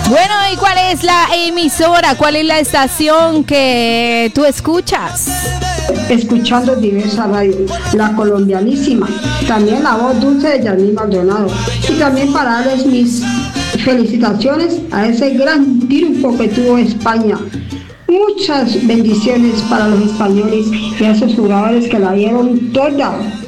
Bueno, ¿y cuál es la emisora? ¿Cuál es la estación que tú escuchas? Escuchando diversas radios, la colombianísima, también la voz dulce de Yasmín Maldonado, y también para darles mis felicitaciones a ese gran triunfo que tuvo España. Muchas bendiciones para los españoles y a esos jugadores que la dieron toda.